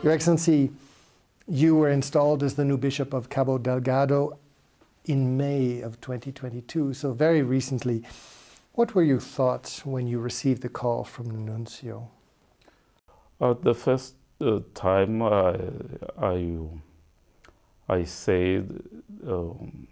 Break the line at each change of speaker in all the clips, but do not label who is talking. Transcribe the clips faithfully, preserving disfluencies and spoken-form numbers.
Your Excellency, you were installed as the new Bishop of Cabo Delgado in May of twenty twenty-two, so very recently. What were your thoughts when you received the call from the Nuncio?
Uh, the first uh, time I, I, I said um,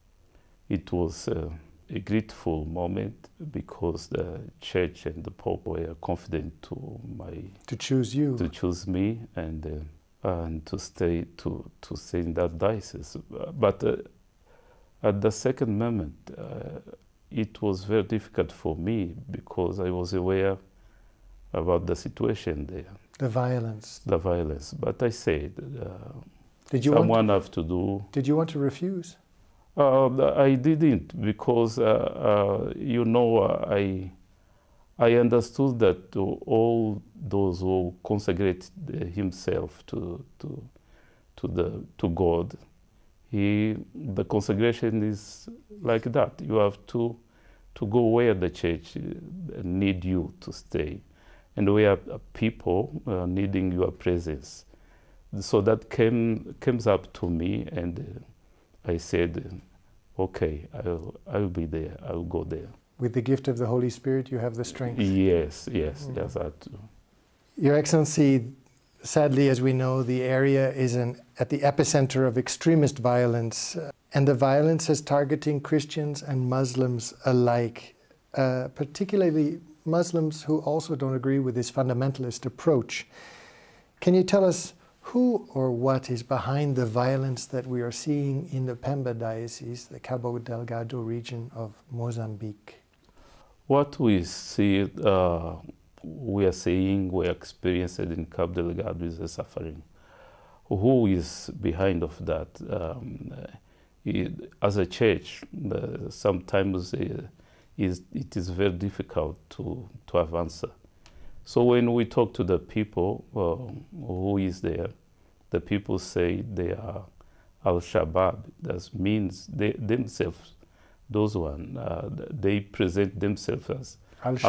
it was uh, a grateful moment because the Church and the Pope were confident to my
to choose you,
to choose me, and uh, and to stay to to stay in that diocese. But uh, at the second moment, uh, it was very difficult for me because I was aware about the situation there.
The violence.
The violence. But I said, uh,
did you
someone
want to,
have to do.
Did you want to refuse?
Uh, I didn't, because uh, uh, you know, uh, I I understood that all those who consecrate himself to to to the to God, he the consecration is like that. You have to to go where the Church need you to stay, and where people uh, needing your presence. So that came comes up to me, and uh, I said, okay, I'll, I'll be there, I'll go there.
With the gift of the Holy Spirit, you have the strength.
Yes, yes, mm. yes, I do.
Your Excellency, sadly, as we know, the area is an, at the epicenter of extremist violence, uh, and the violence is targeting Christians and Muslims alike, uh, particularly Muslims who also don't agree with this fundamentalist approach. Can you tell us who or what is behind the violence that we are seeing in the Pemba Diocese, the Cabo Delgado region of Mozambique?
What we see, uh, we are seeing, we are experiencing in Cabo Delgado is a suffering. Who is behind of that? Um, it, as a church, uh, sometimes uh, is, it is very difficult to, to have answer. So when we talk to the people uh, who is there, the people say they are Al-Shabaab. That means they themselves, those one, uh, they present themselves as